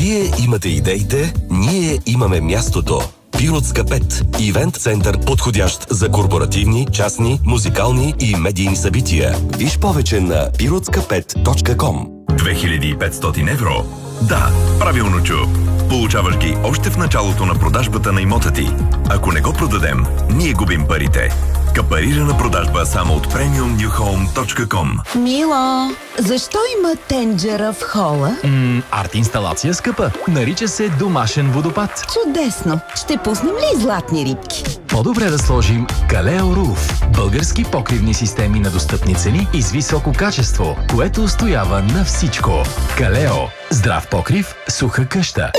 Вие имате идеите, ние имаме мястото. Пиротска 5. Ивент център, подходящ за корпоративни, частни, музикални и медийни събития. Виж повече на pirotska5.com. 2500 евро? Да, правилно чу. Получаваш ги още в началото на продажбата на имота ти. Ако не го продадем, ние губим парите. Капарирана продажба само от premiumnewhome.com. Мило, защо има тенджера в хола? Арт-инсталация скъпа. Нарича се домашен водопад. Чудесно! Ще пуснем ли златни рибки? По-добре да сложим Калео Руф. Български покривни системи на достъпни цени и с високо качество, което устоява на всичко. Калео. Здрав покрив, суха къща.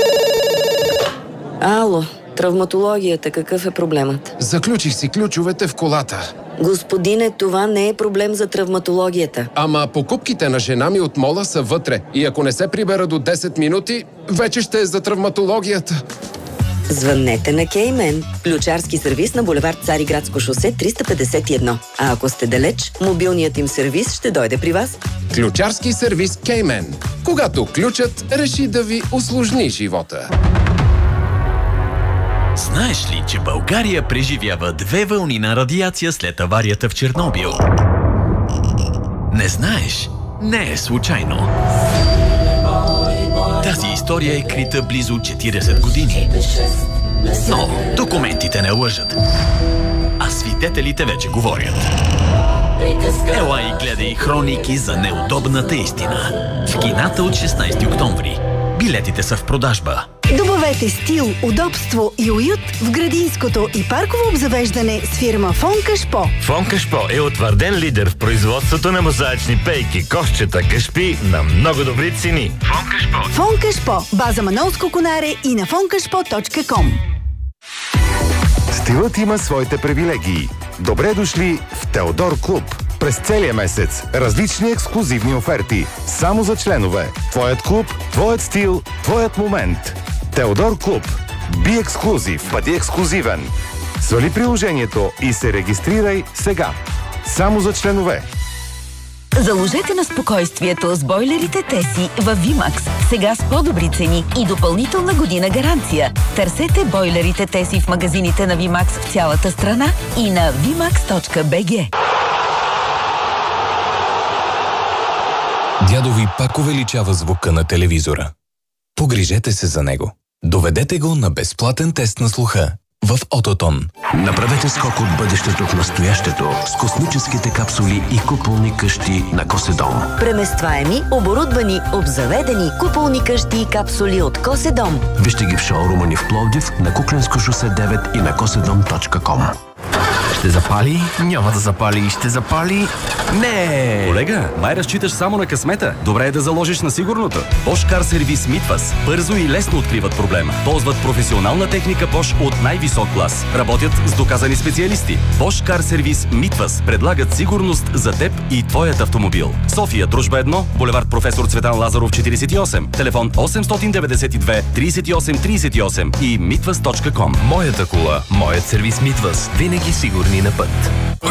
Ало, травматологията, какъв е проблемът? Заключих си ключовете в колата. Господине, това не е проблем за травматологията. Ама покупките на жена ми от мола са вътре и ако не се прибера до 10 минути, вече ще е за травматологията. Звъннете на Кеймен. Ключарски сервис на булевард Цариградско шосе 351. А ако сте далеч, мобилният им сервис ще дойде при вас. Ключарски сервис Кеймен. Когато ключът реши да ви усложни живота. Знаеш ли, че България преживява 2 вълни на радиация след аварията в Чернобил? Не знаеш? Не е случайно. Тази история е крита близо 40 години. Но документите не лъжат. А свидетелите вече говорят. Ела и гледай хроники за неудобната истина. В кината от 16 октомври. Билетите са в продажба. Добавете стил, удобство и уют в градинското и парково обзавеждане с фирма Фон Кашпо. Фон Кашпо е утвърден лидер в производството на мозаични пейки, кошчета, кашпи на много добри цени. Фон Кашпо. Фон Кашпо. База Манолско конаре и на fonkashpo.com. Стилът има своите привилегии. Добре дошли в Теодор Клуб. През целия месец различни ексклузивни оферти. Само за членове. Твоят клуб, твоят стил, твоят момент. Теодор Клуб. Би ексклузив. Бъди ексклузивен. Свали приложението и се регистрирай сега. Само за членове. Заложете на спокойствието с бойлерите Теси в VMAX. Сега с по-добри цени и допълнителна година гаранция. Търсете бойлерите Теси в магазините на VMAX в цялата страна и на vmax.bg. Дядо ви пак увеличава звука на телевизора. Погрижете се за него. Доведете го на безплатен тест на слуха в Ототон. Направете скок от бъдещето в настоящето с космическите капсули и куполни къщи на Коседом. Преместваеми, оборудвани, обзаведени куполни къщи и капсули от Коседом. Вижте ги в шоурума ни в Пловдив, на Кукленско шосе 9 и на kosedom.com. Ще запали? Няма да запали. Ще запали? Не! Колега, май разчиташ само на късмета. Добре е да заложиш на сигурното. Bosch Car Service Mitwas бързо и лесно откриват проблема. Ползват професионална техника Bosch от най-висок клас. Работят с доказани специалисти. Bosch Car Service Mitwas предлагат сигурност за теб и твоят автомобил. София, Дружба 1, булевард Професор Цветан Лазаров 48, телефон 892 38 38 и mitwas.com. Моята кола, моят сервис Mitwas. Винаги сигурни на път.